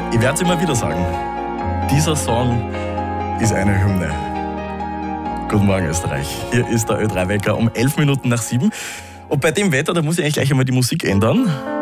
Ich werde es immer wieder sagen. Dieser Song ist eine Hymne. Guten Morgen, Österreich. Hier ist der Ö3-Wecker um 11 Minuten nach 7. Und bei dem Wetter, da muss ich eigentlich gleich einmal die Musik ändern.